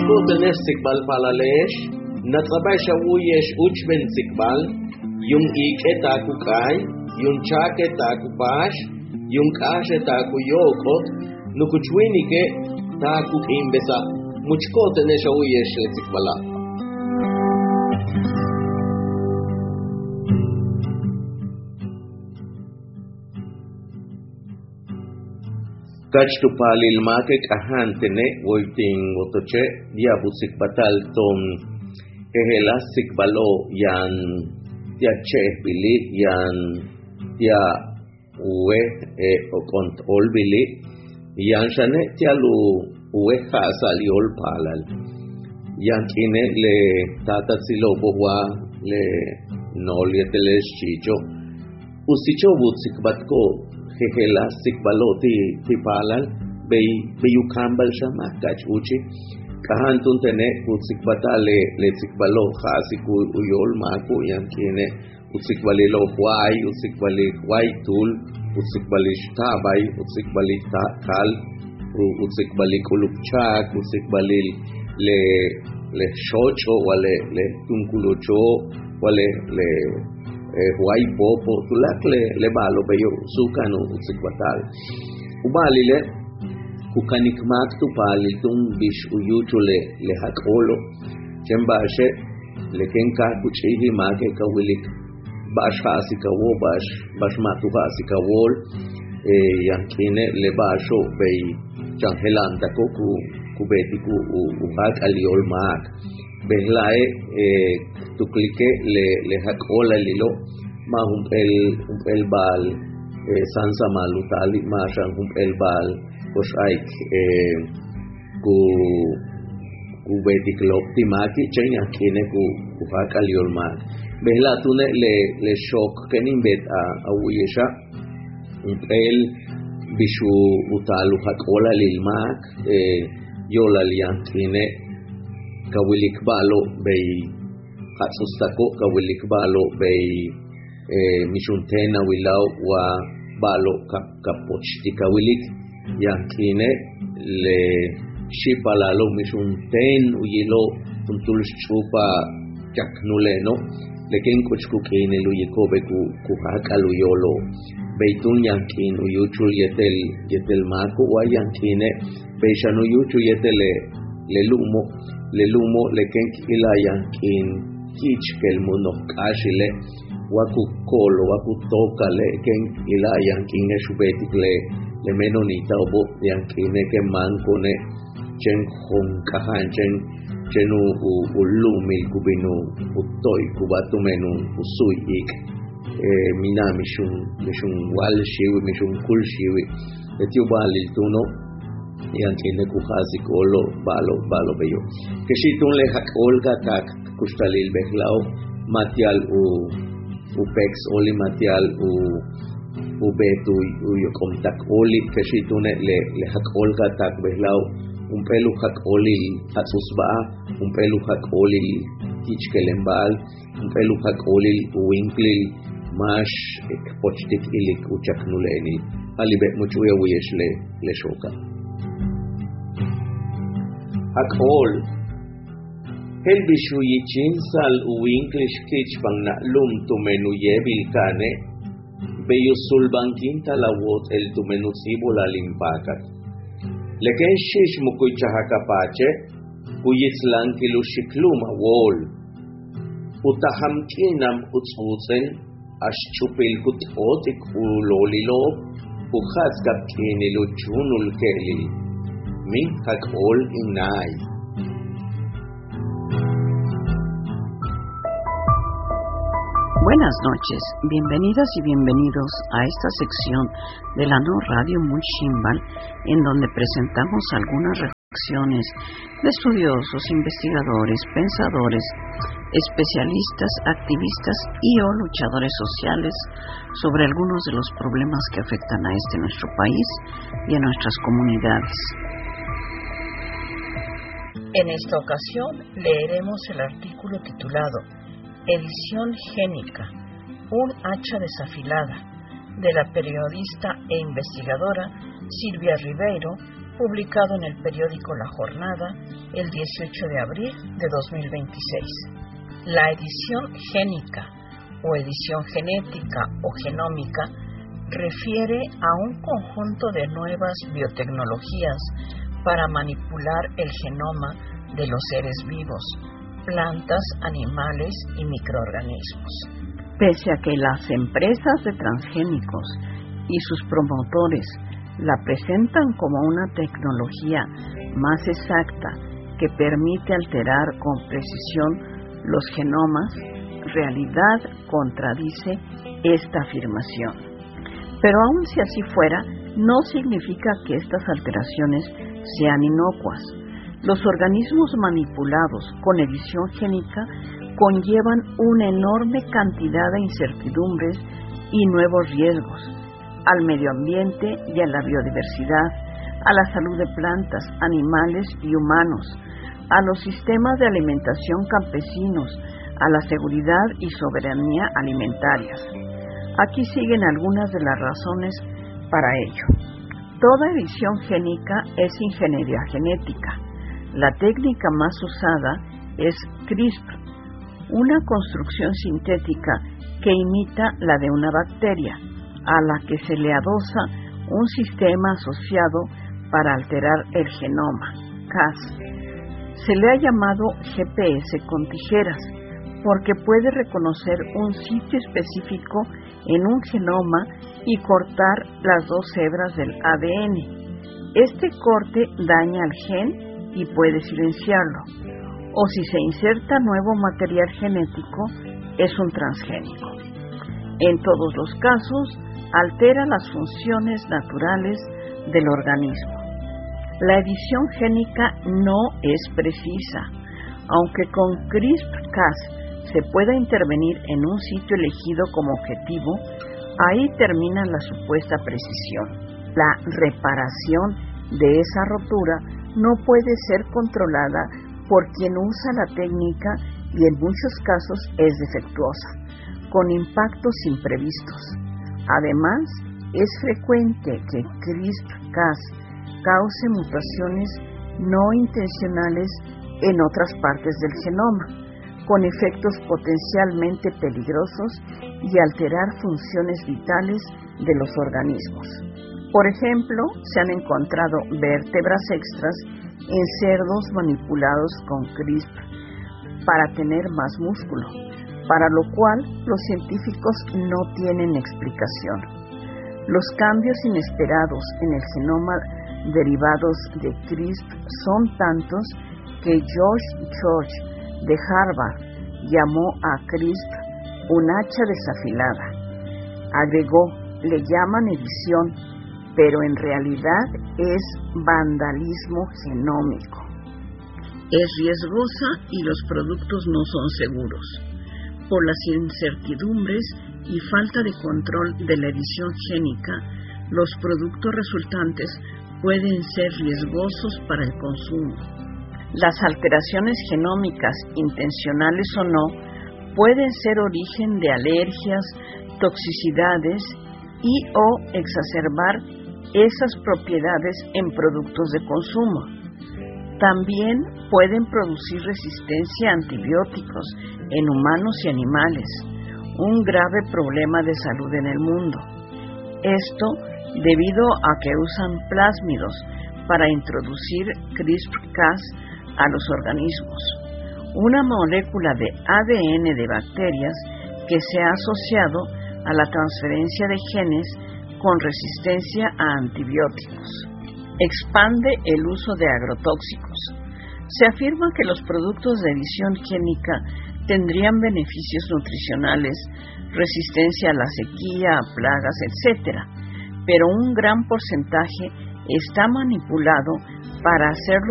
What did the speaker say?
Muchko tenés sikbal palalesh, natsabasha uyesh uchben sikbal, yung iketa kukay, yung chaketa kupash, yung kasheta kuyokot, nukuchwinike ta kukimbesa. Muchko tenés uyesh le sikbala. Kachtu palil make kahantene voitin otoche dia busik batal tom ehelasik balo yan dia chehbili yan dia uwe okont olbili yan shane tialu uwe khasali ol palal yan kine le tata silo bowa le nolietele chicho usicho busik batko Hehelasik baloti tipalal beyukambal shama kachuchi kahantun tene utsik batale letsik balo khasik uyol mako yan kine utsik balilo huay utsik bali huay tul utsik bali shtabay utsik bali kal utsik bali kulupchak utsik bali le shocho wale le tunkulocho wale le huay popo tulak le balo beyo sukano utsikwatal ubalile kukanikmak tu palil tung bish uyucho le hakolo chembashe le kenka kuchihi make kawilik bash hasikawo bash matu hasikawol yankine le basho bey changelanta koku kubetiku uhak aliol mak behlae tu clique le hakola lilo ma el bal sansa malutali ma shan el bal kosaik ku betik loptimaki chenya kine ku hakali olmak behla tune le shock kenin bet a uyesha el bishu utalu hakola lilmak yola liankine kawilik balo bay hatsustako kawilik balo bay mishuntena wilaw wa balo kapochti kawilik yankine le shipalalo mishunten uyilo untul chupa jaknuleno leken kochku kine luyikobe ku hakalu yolo beitun yankin uyuchul yetel mako wa yankine beishanu yuchu yetele le lumo le kenk ila yankin kich kel mono kashile waku kolo waku toka le kenk ila yankin eshubetik le menonita obo yankin ke mankone chen hon kahan chen ulumil kubinu utoy kubatu menu usui ik mina mishun wal shiwi mishun kul shiwi etiu balil tuno yankine ku khasik olo balo beyo keshitun le hak olga tak kustalil behlao matial u pex oli matial u betu u yokomtak oli keshitun le hak olga tak behlao un pelu hak oli hatsusba un pelu hak oli kichkelembal un pelu hak oli winkli mash pochtik ilik uchaknuleni alibe mucho yesh le shoka Hakol el bishu yichin sal u English kich bang na lum tu menu yebil kane beyusul bankin talawot el tu menu sibula limpakat leken shish mukuy chahakapache uyislan kilu shikluma wol utahamkinam utsutsen ashchupil kut otik ulolilo ukhazkap kinilu chunul kelil min hakol inay. Buenas noches, bienvenidas y bienvenidos a esta sección de la No Radio Muchimbal, en donde presentamos algunas reflexiones de estudiosos, investigadores, pensadores, especialistas, activistas y o luchadores sociales sobre algunos de los problemas que afectan a nuestro país y a nuestras comunidades. En esta ocasión leeremos el artículo titulado Edición génica, un hacha desafilada, de la periodista e investigadora Silvia Ribeiro, publicado en el periódico La Jornada el 18 de abril de 2026. La edición génica o edición genética o genómica refiere a un conjunto de nuevas biotecnologías para manipular el genoma de los seres vivos, plantas, animales y microorganismos. Pese a que las empresas de transgénicos y sus promotores la presentan como una tecnología más exacta que permite alterar con precisión los genomas, realidad contradice esta afirmación. Pero aun si así fuera, no significa que estas alteraciones sean inocuas. Los organismos manipulados con edición génica conllevan una enorme cantidad de incertidumbres y nuevos riesgos al medio ambiente y a la biodiversidad, a la salud de plantas, animales y humanos, a los sistemas de alimentación campesinos, a la seguridad y soberanía alimentarias. Aquí siguen algunas de las razones para ello. Toda edición génica es ingeniería genética. La técnica más usada es CRISPR, una construcción sintética que imita la de una bacteria, a la que se le adosa un sistema asociado para alterar el genoma, Cas. Se le ha llamado GPS con tijeras, porque puede reconocer un sitio específico en un genoma y cortar las dos hebras del ADN. Este corte daña al gen y puede silenciarlo. O si se inserta nuevo material genético, es un transgénico. En todos los casos, altera las funciones naturales del organismo. La edición génica no es precisa, aunque con CRISPR-Cas se pueda intervenir en un sitio elegido como objetivo, ahí termina la supuesta precisión. La reparación de esa rotura no puede ser controlada por quien usa la técnica y en muchos casos es defectuosa, con impactos imprevistos. Además, es frecuente que CRISPR-Cas cause mutaciones no intencionales en otras partes del genoma, con efectos potencialmente peligrosos y alterar funciones vitales de los organismos. Por ejemplo, se han encontrado vértebras extras en cerdos manipulados con CRISPR para tener más músculo, para lo cual los científicos no tienen explicación. Los cambios inesperados en el genoma derivados de CRISPR son tantos que George de Harvard llamó a CRISPR un hacha desafilada. Agregó, le llaman edición, pero en realidad es vandalismo genómico. Es riesgosa y los productos no son seguros. Por las incertidumbres y falta de control de la edición génica, los productos resultantes pueden ser riesgosos para el consumo. Las alteraciones genómicas, intencionales o no, pueden ser origen de alergias, toxicidades y o exacerbar esas propiedades en productos de consumo. También pueden producir resistencia a antibióticos en humanos y animales, un grave problema de salud en el mundo. Esto debido a que usan plásmidos para introducir CRISPR-Cas a los organismos, una molécula de ADN de bacterias que se ha asociado a la transferencia de genes con resistencia a antibióticos. Expande el uso de agrotóxicos. Se afirma que los productos de edición génica tendrían beneficios nutricionales, resistencia a la sequía, a plagas, etc., pero un gran porcentaje está manipulado para hacerlo